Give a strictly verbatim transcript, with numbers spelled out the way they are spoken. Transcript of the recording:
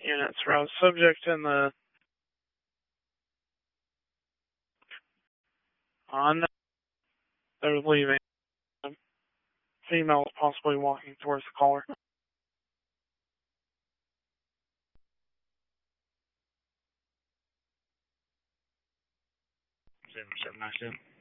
units. Route subject in the on. They're leaving. Female possibly walking towards the caller. seven seven nine seven.